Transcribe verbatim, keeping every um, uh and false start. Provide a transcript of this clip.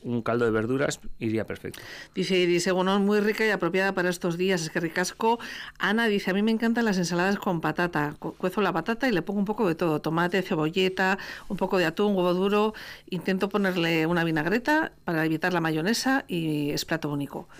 un caldo de verduras iría perfecto. Dice Iris, bueno, muy rica y apropiada para estos días, es que ricasco. Ana dice, a mí me encantan las ensaladas con patata, cuezo la patata y le pongo un poco de todo, tomate, cebolleta, un poco de atún, huevo duro, intento ponerle una vinagreta para evitar la mayonesa y es plato único.